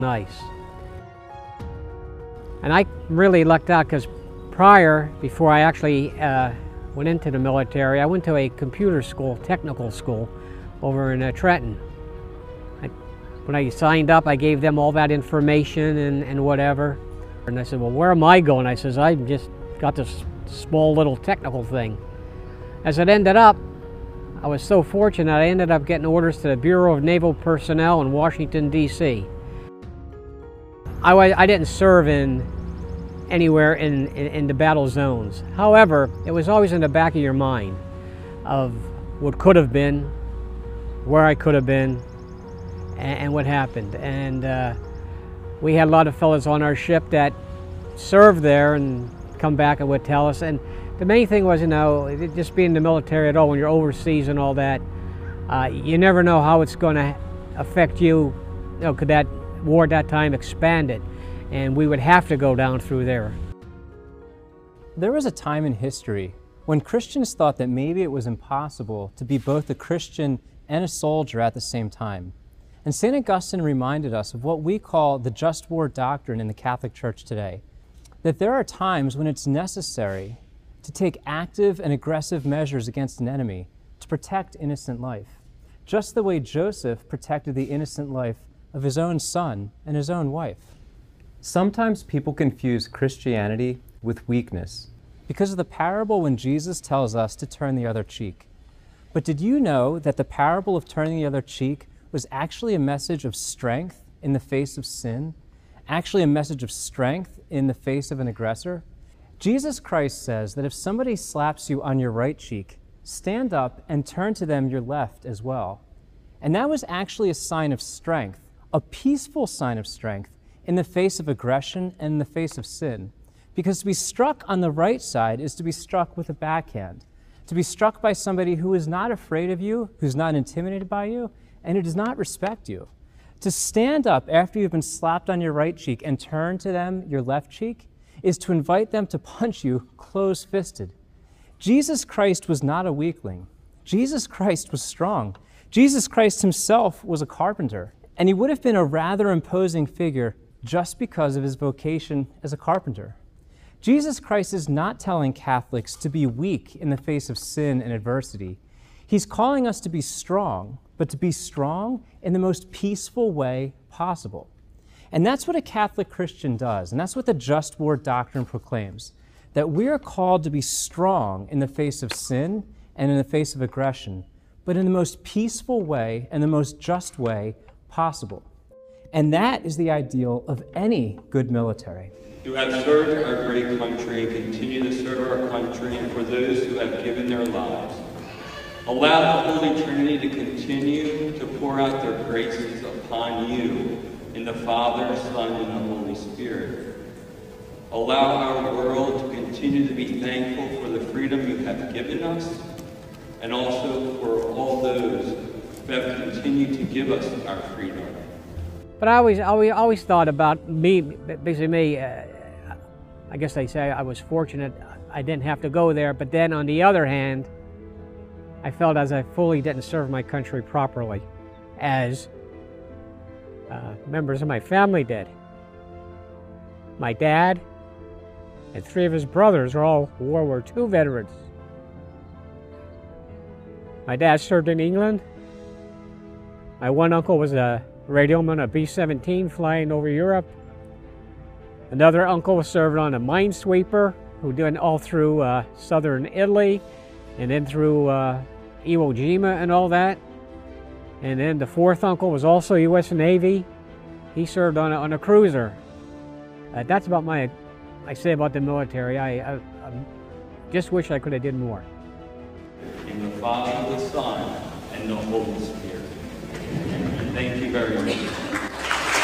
nice. And I really lucked out because before I actually went into the military, I went to a computer school, technical school, over in Trenton. When I signed up, I gave them all that information and whatever. And I said, well, where am I going? I says, I just got this small little technical thing. As it ended up, I was so fortunate, I ended up getting orders to the Bureau of Naval Personnel in Washington, D.C. I didn't serve anywhere in the battle zones. However, it was always in the back of your mind of what could have been, where I could have been, and what happened. And we had a lot of fellows on our ship that served there and come back and would tell us. And the main thing was, just being in the military at all, when you're overseas and all that, you never know how it's going to affect you. Could that war at that time expanded? And we would have to go down through there. There was a time in history when Christians thought that maybe it was impossible to be both a Christian and a soldier at the same time. And St. Augustine reminded us of what we call the just war doctrine in the Catholic Church today, that there are times when it's necessary to take active and aggressive measures against an enemy to protect innocent life, just the way Joseph protected the innocent life of his own son and his own wife. Sometimes people confuse Christianity with weakness because of the parable when Jesus tells us to turn the other cheek. But did you know that the parable of turning the other cheek was actually a message of strength in the face of sin? Actually a message of strength in the face of an aggressor? Jesus Christ says that if somebody slaps you on your right cheek, stand up and turn to them your left as well. And that was actually a sign of strength, a peaceful sign of strength in the face of aggression and in the face of sin. Because to be struck on the right side is to be struck with a backhand. To be struck by somebody who is not afraid of you, who's not intimidated by you, and who does not respect you. To stand up after you've been slapped on your right cheek and turn to them your left cheek is to invite them to punch you close-fisted. Jesus Christ was not a weakling. Jesus Christ was strong. Jesus Christ himself was a carpenter, and he would have been a rather imposing figure just because of his vocation as a carpenter. Jesus Christ is not telling Catholics to be weak in the face of sin and adversity. He's calling us to be strong, but to be strong in the most peaceful way possible. And that's what a Catholic Christian does, and that's what the just war doctrine proclaims, that we are called to be strong in the face of sin and in the face of aggression, but in the most peaceful way and the most just way possible. And that is the ideal of any good military. You have served our great country and continue to serve our country, and for those who have given their lives. Allow the Holy Trinity to continue to pour out their graces upon you in the Father, Son, and the Holy Spirit. Allow our world to continue to be thankful for the freedom you have given us, and also for all those who have continued to give us our freedom. But I always thought about me, basically me, I guess they say I was fortunate I didn't have to go there, but then on the other hand, I felt as I fully didn't serve my country properly as members of my family did. My dad and 3 of his brothers are all World War II veterans. My dad served in England. My one uncle was a radioman, a B-17 flying over Europe. Another uncle served on a minesweeper who did all through southern Italy and then through Iwo Jima and all that. And then the 4th uncle was also U.S. Navy. He served on a cruiser. That's about I say about the military. I just wish I could have did more. In the Father, the Son, and the Holy Spirit. Thank you very much.